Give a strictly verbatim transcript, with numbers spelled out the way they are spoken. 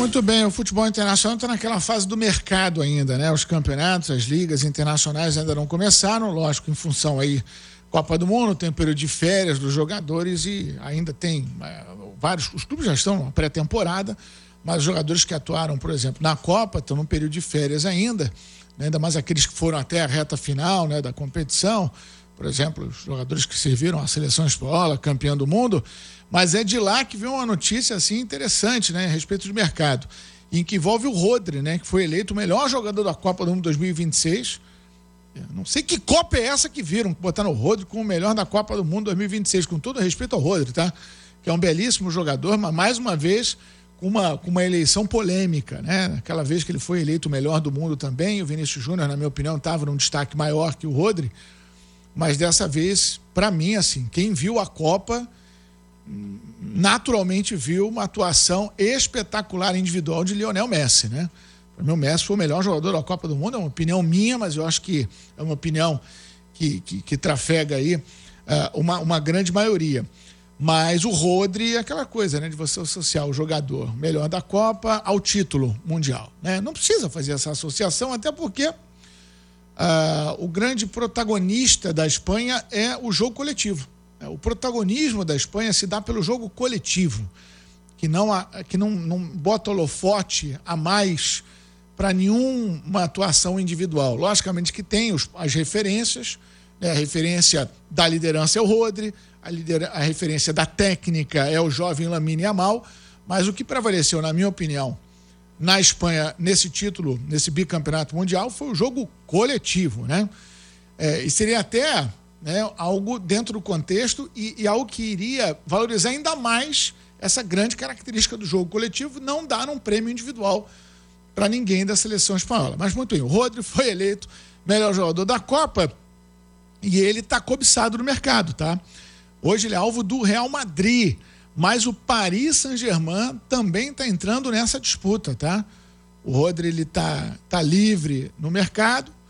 Muito bem, o futebol internacional está naquela fase do mercado ainda, né? Os campeonatos, as ligas internacionais ainda não começaram, lógico, em função aí Copa do Mundo, tem um período de férias dos jogadores e ainda tem é, vários, os clubes já estão na pré-temporada, mas os jogadores que atuaram, por exemplo, na Copa estão num período de férias ainda, né? Ainda mais aqueles que foram até a reta final, né, da competição, por exemplo, os jogadores que serviram à seleção espanhola, campeã do mundo, mas é de lá que veio uma notícia assim interessante, né, a respeito do mercado, em que envolve o Rodri, né, que foi eleito o melhor jogador da Copa do Mundo dois mil e vinte e seis. Eu não sei que Copa é essa que viram, botaram o Rodri como o melhor da Copa do Mundo dois mil e vinte e seis, com todo respeito ao Rodri, tá? Que é um belíssimo jogador, mas mais uma vez com uma, com uma eleição polêmica, né? Aquela vez que ele foi eleito o melhor do mundo também, o Vinícius Júnior, na minha opinião, estava num destaque maior que o Rodri, mas dessa vez, para mim, assim, quem viu a Copa naturalmente viu uma atuação espetacular individual de Lionel Messi, né? Para mim o Messi foi o melhor jogador da Copa do Mundo, é uma opinião minha, mas eu acho que é uma opinião que, que, que trafega aí uh, uma, uma grande maioria. Mas o Rodri é aquela coisa, né, de você associar o jogador melhor da Copa ao título mundial, né? Não precisa fazer essa associação, até porque uh, o grande protagonista da Espanha é o jogo coletivo. O protagonismo da Espanha se dá pelo jogo coletivo, que não, que não, não bota holofote a mais para nenhuma atuação individual. Logicamente que tem os, as referências, né? A referência da liderança é o Rodri, a, lidera, a referência da técnica é o jovem Lamine Yamal, mas o que prevaleceu, na minha opinião, na Espanha, nesse título, nesse bicampeonato mundial, foi o jogo coletivo, né? É, e seria até... né, algo dentro do contexto e, e algo que iria valorizar ainda mais essa grande característica do jogo coletivo, não dar um prêmio individual para ninguém da seleção espanhola. Mas muito bem, o Rodri foi eleito melhor jogador da Copa e ele está cobiçado no mercado, tá? Hoje ele é alvo do Real Madrid, mas o Paris Saint-Germain também está entrando nessa disputa, tá? O Rodri ele tá, tá livre no mercado,